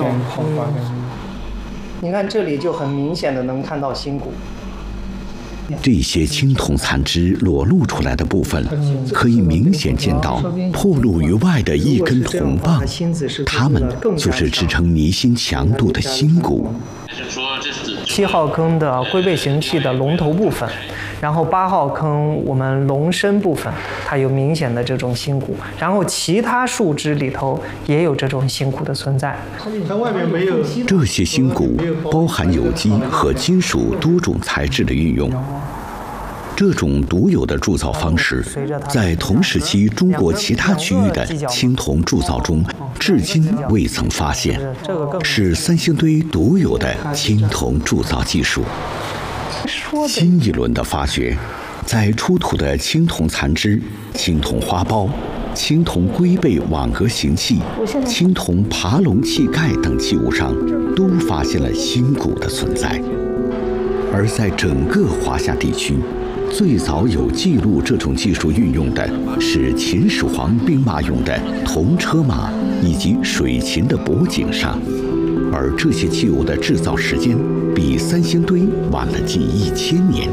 种。你看这里就很明显的能看到心骨。 这些青铜残肢裸露出来的部分，可以明显见到暴露于外的一根铜棒，它们就是支撑泥心强度的心骨。 7号坑的龟背形器的龙头部分，然后8号坑我们龙身部分，它有明显的这种心骨，然后其他树枝里头也有这种心骨的存在。 它外面没有。 这些心骨包含有机和金属多种材质的运用。这种独有的铸造方式，在同时期中国其他区域的青铜铸造中，至今未曾发现，是三星堆独有的青铜铸造技术。新一轮的发掘，在出土的青铜残肢、青铜花苞、青铜龟背网格形器、青铜爬龙器盖等器物上，都发现了心骨的存在。而在整个华夏地区，最早有记录这种技术运用的是秦始皇兵马俑的铜车马以及水禽的脖颈上，而这些器物的制造时间比三星堆晚了近1000年。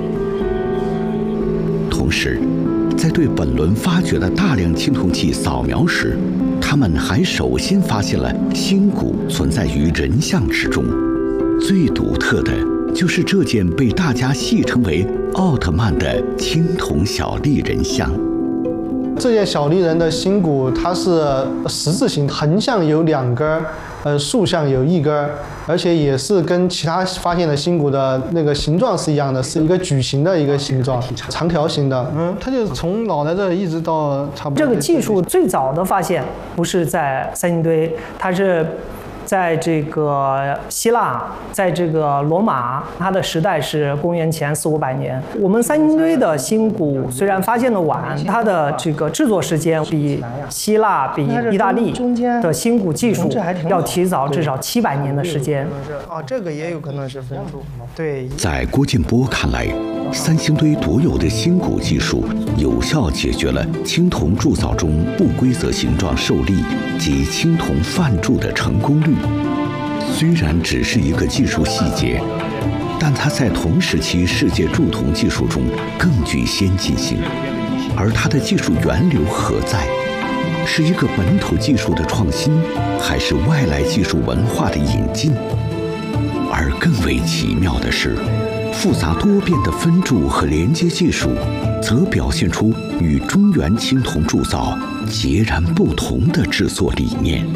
同时，在对本轮发掘的大量青铜器扫描时，他们还首先发现了心骨存在于人像之中。最独特的就是这件被大家戏称为奥特曼的青铜小立人像。 这件小立人的心骨，它是十字形，横向有2根，竖向有1根，而且也是跟其他发现的心骨的那个形状是一样的，是一个矩形的一个形状，长条形的。它就从脑袋这一直到差不多。 这个技术最早的发现不是在三星堆，它是在这个希腊，在这个罗马，它的时代是公元前400-500年。我们三星堆的心骨虽然发现的晚，它的这个制作时间比希腊、比意大利的心骨技术要提早至少700年的时间。啊，这个也有可能是分数。对， 在郭建波看来，三星堆独有的心骨技术有效解决了青铜铸造中不规则形状受力及青铜泛铸的成功率。虽然只是一个技术细节，但它在同时期世界铸铜技术中更具先进性。而它的技术源流何在？是一个本土技术的创新，还是外来技术文化的引进？而更为奇妙的是，复杂多变的分铸和连接技术，则表现出与中原青铜铸造截然不同的制作理念。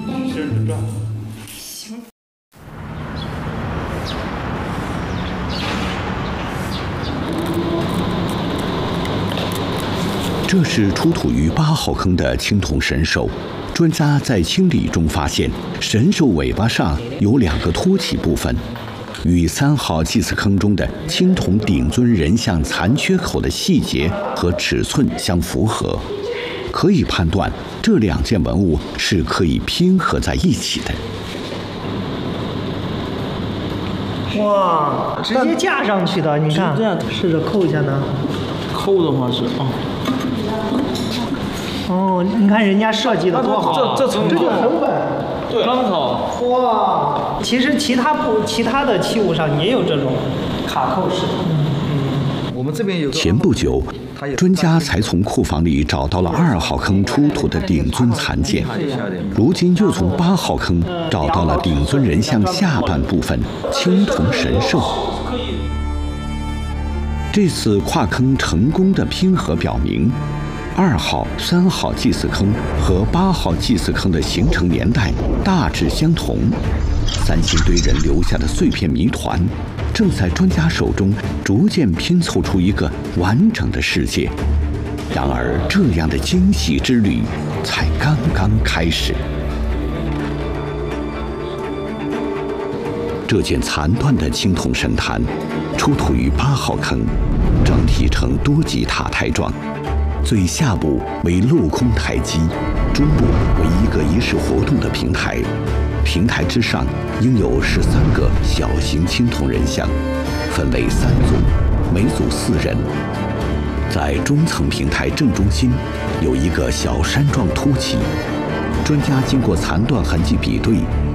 这是出土于8号坑的青铜神兽。专家在清理中发现，神兽尾巴上有2个凸起部分，与3号祭祀坑中的青铜顶尊人像残缺口的细节和尺寸相符合，可以判断这2件文物是可以拼合在一起的。 哇，直接架上去的，你看，这样试着扣一下呢。 扣的话是哦，你看人家设计的多好， 这就很稳， 对，刚好。 哇，其实其他的器物上也有这种卡扣式。 我们这边有。 前不久，专家才从库房里找到了2号坑出土的顶尊残件，如今又从8号坑找到了顶尊人像下半部分青铜神兽。这次跨坑成功的拼合表明，2号、3号祭祀坑和8号祭祀坑的形成年代大致相同。三星堆人留下的碎片谜团，正在专家手中逐渐拼凑出一个完整的世界。然而，这样的惊喜之旅才刚刚开始。这件残断的青铜神坛，出土于8号坑，整体呈多级塔台状。最下部为镂空台基，中部为一个仪式活动的平台，平台之上应有13个小型青铜人像，分为3组，每组4人。在中层平台正中心有一个小山状凸起，专家经过残断痕迹比对，